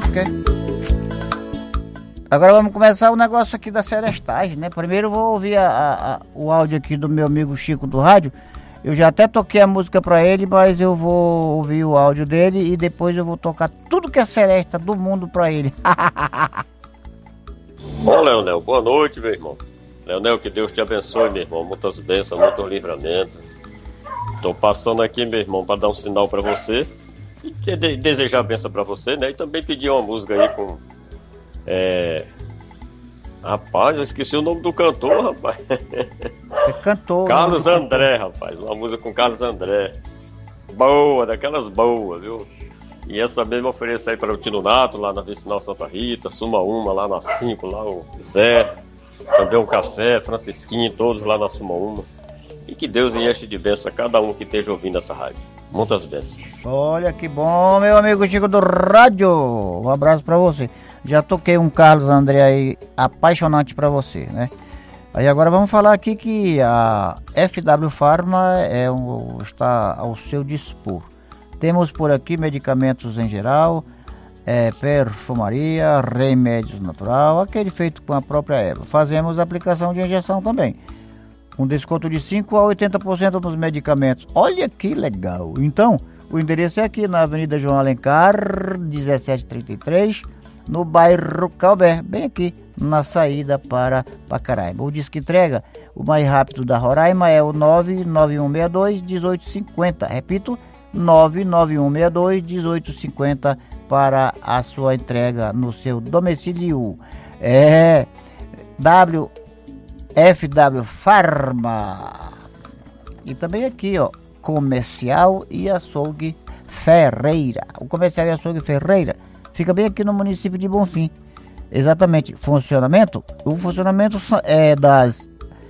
ok? Agora vamos começar o negócio aqui da serestagem, né? Primeiro eu vou ouvir o áudio aqui do meu amigo Chico do rádio. Eu já até toquei a música pra ele, mas eu vou ouvir o áudio dele e depois eu vou tocar tudo que é seresta do mundo pra ele. Bom, Leonel, boa noite, meu irmão. Leonel, que Deus te abençoe, meu irmão. Muitas bênçãos, muito livramento. Tô passando aqui, meu irmão, para dar um sinal para você e desejar bênção para você, né? E também pedir uma música aí com... Rapaz, eu esqueci o nome do cantor, rapaz. É cantor. Carlos André, rapaz. Uma música com Carlos André. Boa, daquelas boas, viu? E essa mesma ofereço aí para o Tino Nato, lá na Vicinal Santa Rita, Suma Uma, lá na 5, lá o Zé. Também o Café, Francisquinho, todos lá na Suma Uma. E que Deus enche de bênção a cada um que esteja ouvindo essa rádio. Muitas bênçãos. Olha que bom, meu amigo Chico do rádio. Um abraço pra você. Já toquei um Carlos André aí apaixonante pra você, né? Aí agora vamos falar aqui que a FW Pharma está ao seu dispor. Temos por aqui medicamentos em geral, perfumaria, remédios natural, aquele feito com a própria erva. Fazemos aplicação de injeção também. Um desconto de 5% a 80% nos medicamentos. Olha que legal! Então, o endereço é aqui na Avenida João Alencar, 1733, no bairro Calber, bem aqui na saída para Pacaraima. O disco entrega, o mais rápido da Roraima é o 99162-1850. Repito, 99162-1850 para a sua entrega no seu domicílio. FW Pharma. E também aqui, ó, Comercial e Açougue Ferreira. O Comercial e Açougue Ferreira fica bem aqui no município de Bonfim. Exatamente. Funcionamento? O funcionamento é das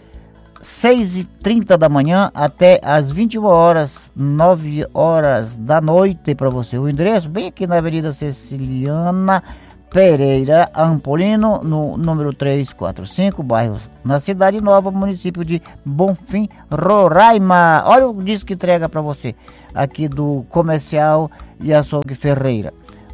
6h30 da manhã até as 21 horas, 9 horas da noite para você. O endereço bem aqui na Avenida Ceciliana Pereira Ampolino, no número 345, bairro na Cidade Nova, município de Bonfim, Roraima. Olha o disco que entrega para você aqui do Comercial e Açougue Ferreira.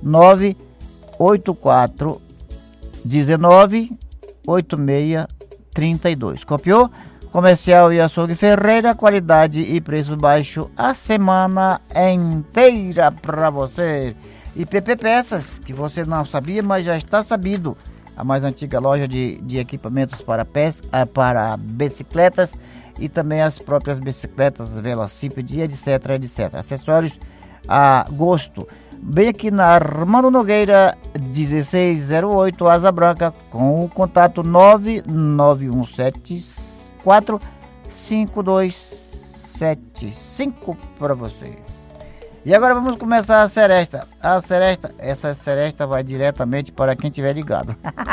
984 19 86 32. Copiou? Comercial e Açougue Ferreira, qualidade e preço baixo a semana inteira para você. E PP Peças, que você não sabia, mas já está sabido. A mais antiga loja de equipamentos para bicicletas e também as próprias bicicletas, velocípede, etc, etc. Acessórios a gosto. Bem aqui na Armando Nogueira, 1608, Asa Branca, com o contato 99174-5275 para você. E agora vamos começar a seresta. Essa seresta vai diretamente para quem tiver ligado.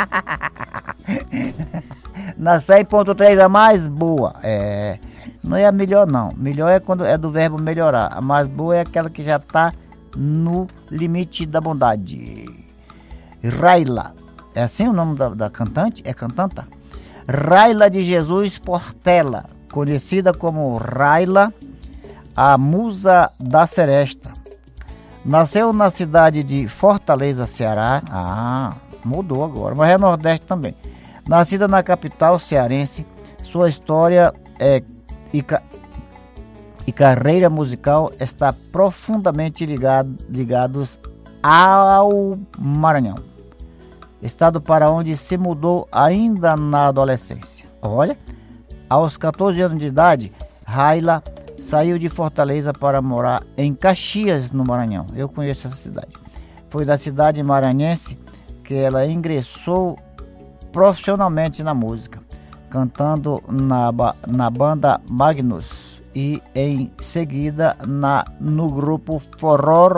Na 100.3 a mais boa. Não é a melhor não. Melhor é quando é do verbo melhorar. A mais boa é aquela que já está no limite da bondade. Raila. É assim o nome da cantante? É cantanta? Raila de Jesus Portela, conhecida como Raila, a musa da seresta. Nasceu na cidade de Fortaleza, Ceará. Mudou agora, mas é Nordeste também. Nascida na capital cearense, sua história e carreira musical está profundamente ligados ao Maranhão, estado para onde se mudou ainda na adolescência. Olha, aos 14 anos de idade, Raila saiu de Fortaleza para morar em Caxias, no Maranhão. Eu conheço essa cidade. Foi da cidade maranhense que ela ingressou profissionalmente na música, cantando na banda Magnus e em seguida no grupo Forró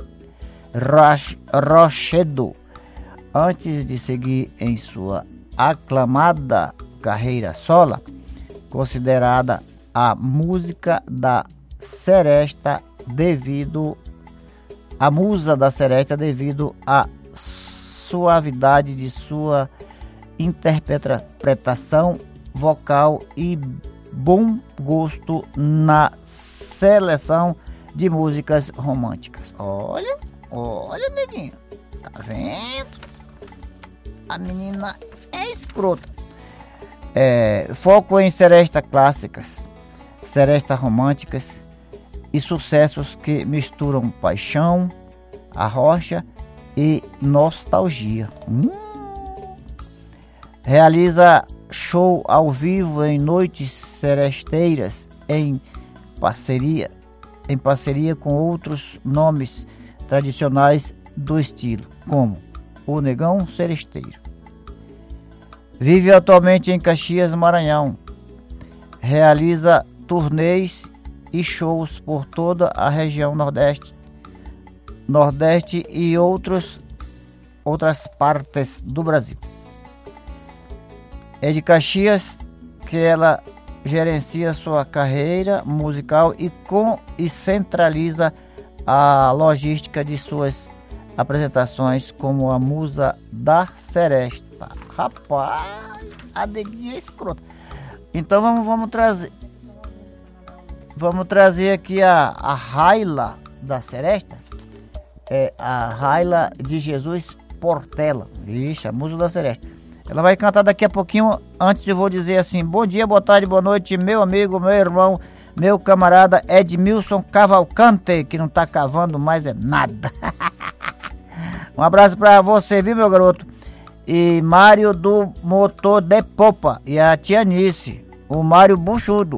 Rochedo, antes de seguir em sua aclamada carreira solo, considerada a música da seresta a musa da seresta devido à suavidade de sua interpretação vocal e bom gosto na seleção de músicas românticas. Olha, neguinho. Tá vendo? A menina é escrota. Foco em serestas clássicas, serestas românticas e sucessos que misturam paixão, arrocha e nostalgia. Realiza show ao vivo em noites seresteiras em parceria com outros nomes tradicionais do estilo, como o Negão Seresteiro. Vive atualmente em Caxias, Maranhão. Realiza turnês e shows por toda a região Nordeste e outras partes do Brasil. É de Caxias que ela gerencia sua carreira musical e centraliza a logística de suas apresentações como a Musa da Seresta. Rapaz, a neguinha é escrota. Então vamos trazer aqui a Raila da Seresta. A Raila de Jesus Portela. Vixe, a Musa da Seresta. Ela vai cantar daqui a pouquinho. Antes eu vou dizer assim: bom dia, boa tarde, boa noite, meu amigo, meu irmão, meu camarada Edmilson Cavalcante, que não tá cavando mais é nada. Um abraço pra você, viu, meu garoto? E Mário do Motor de Popa e a Tianice, o Mário Buchudo.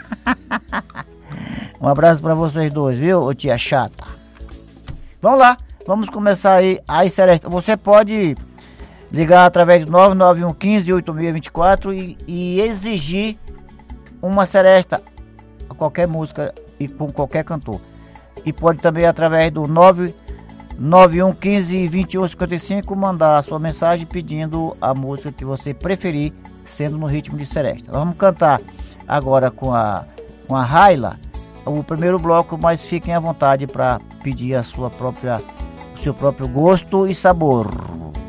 Um abraço pra vocês dois, viu, ô tia chata? Vamos lá, vamos começar aí a Seresta. Você pode ligar através do 99115-8624 e exigir uma seresta a qualquer música e com qualquer cantor. E pode também através do 99115-2155 mandar a sua mensagem pedindo a música que você preferir, sendo no ritmo de seresta. Vamos cantar agora com a Raila o primeiro bloco, mas fiquem à vontade para pedir o seu próprio gosto e sabor.